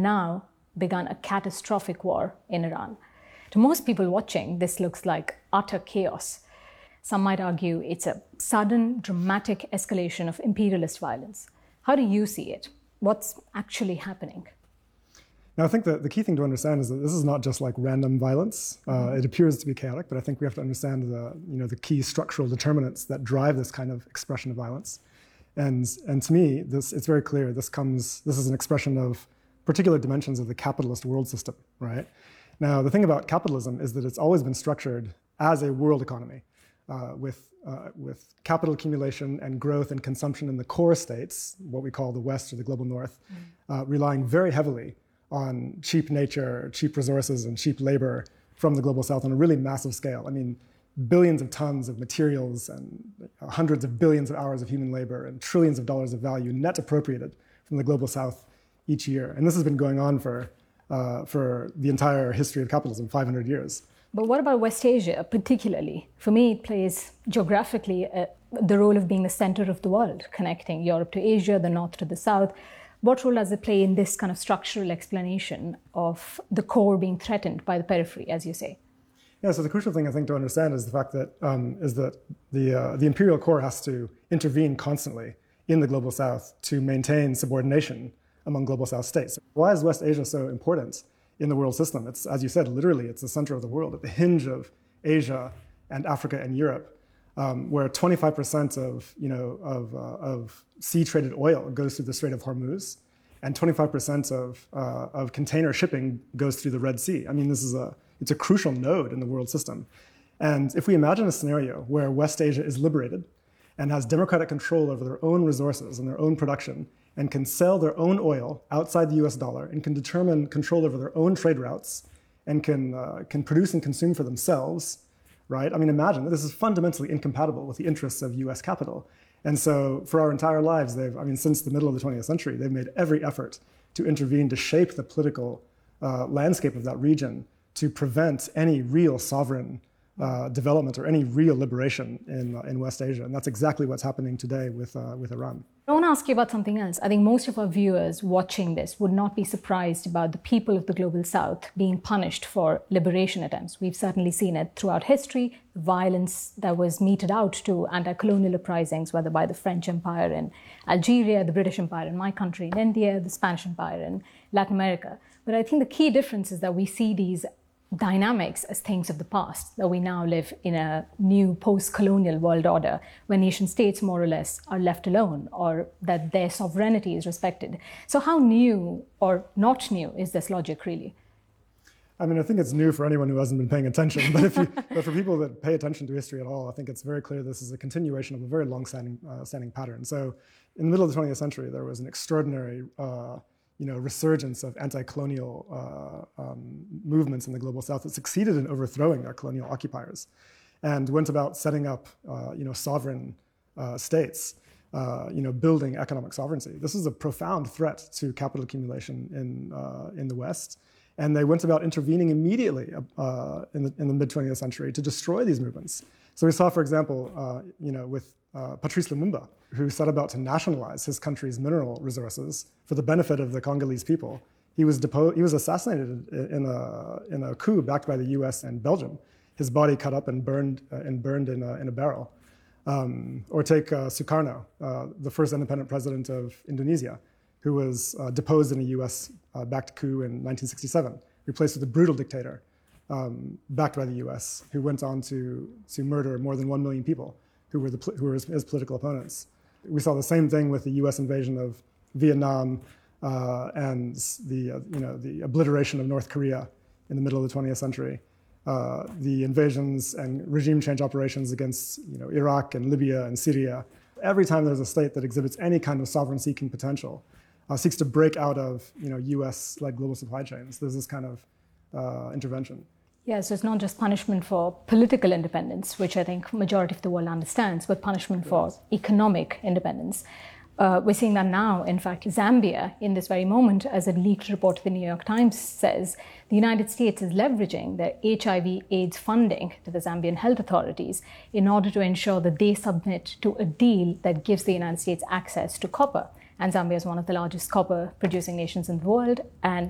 now begun a catastrophic war in Iran. To most people watching, this looks like utter chaos. Some might argue it's a sudden, dramatic escalation of imperialist violence. How do you see it? What's actually happening? Now, I think that the key thing to understand is that this is not just like random violence. It appears to be chaotic, but I think we have to understand the key structural determinants that drive this kind of expression of violence. And to me, it's very clear. This is an expression of particular dimensions of the capitalist world system, right? Now, the thing about capitalism is that it's always been structured as a world economy with capital accumulation and growth and consumption in the core states, what we call the West or the global North, relying very heavily on cheap nature, cheap resources, and cheap labor from the global South on a really massive scale. I mean, billions of tons of materials and hundreds of billions of hours of human labor and trillions of dollars of value net appropriated from the global South each year. And this has been going on for the entire history of capitalism, 500 years. But what about West Asia, particularly? For me, it plays geographically the role of being the center of the world, connecting Europe to Asia, the North to the South. What role does it play in this kind of structural explanation of the core being threatened by the periphery, as you say? Yeah, so the crucial thing I think to understand is the fact that the imperial core has to intervene constantly in the global South to maintain subordination among global South states. Why is West Asia so important in the world system? It's, as you said, literally it's the center of the world, at the hinge of Asia and Africa and Europe, where 25% of sea-traded oil goes through the Strait of Hormuz, and 25% of container shipping goes through the Red Sea. I mean, it's a crucial node in the world system. And if we imagine a scenario where West Asia is liberated and has democratic control over their own resources and their own production, and can sell their own oil outside the US dollar, and can determine control over their own trade routes, and can produce and consume for themselves, right? I mean, imagine that this is fundamentally incompatible with the interests of US capital. And so for our entire lives, since the middle of the 20th century, they've made every effort to intervene to shape the political landscape of that region to prevent any real sovereign development or any real liberation in West Asia. And that's exactly what's happening today with Iran. I want to ask you about something else. I think most of our viewers watching this would not be surprised about the people of the global South being punished for liberation attempts. We've certainly seen it throughout history, the violence that was meted out to anti-colonial uprisings, whether by the French Empire in Algeria, the British Empire in my country in India, the Spanish Empire in Latin America. But I think the key difference is that we see these dynamics as things of the past, that we now live in a new post-colonial world order where nation states more or less are left alone, or that their sovereignty is respected. So how new or not new is this logic really? I mean, I think it's new for anyone who hasn't been paying attention, but for people that pay attention to history at all, I think it's very clear this is a continuation of a very long-standing pattern. So in the middle of the 20th century, there was an extraordinary resurgence of anti-colonial movements in the global South that succeeded in overthrowing their colonial occupiers, and went about setting up, sovereign states, building economic sovereignty. This is a profound threat to capital accumulation in the West, and they went about intervening immediately in the mid-20th century to destroy these movements. So we saw, for example, with Patrice Lumumba, who set about to nationalize his country's mineral resources for the benefit of the Congolese people. He was assassinated in a coup backed by the U.S. and Belgium. His body cut up and burned in a barrel. Or take Sukarno, the first independent president of Indonesia, who was deposed in a U.S.-backed coup in 1967, replaced with a brutal dictator backed by the U.S., who went on to murder more than 1 million people who were his political opponents. We saw the same thing with the U.S. invasion of Vietnam and the obliteration of North Korea in the middle of the 20th century. The invasions and regime change operations against Iraq and Libya and Syria. Every time there's a state that exhibits any kind of sovereign-seeking potential, seeks to break out of U.S.-led global supply chains, there's this kind of intervention. Yeah, so it's not just punishment for political independence, which I think majority of the world understands, but punishment for economic independence. We're seeing that now. In fact, Zambia, in this very moment, as a leaked report to the New York Times says, the United States is leveraging the HIV/AIDS funding to the Zambian health authorities in order to ensure that they submit to a deal that gives the United States access to copper. And Zambia is one of the largest copper producing nations in the world. And